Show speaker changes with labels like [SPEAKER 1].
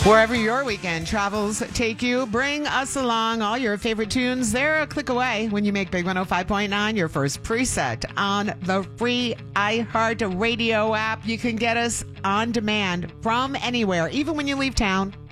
[SPEAKER 1] Wherever your weekend travels take you, bring us along. All your favorite tunes, they're a click away when you make Big 105.9 your first preset on the free iHeart Radio app. You can get us on demand from anywhere, even when you leave town.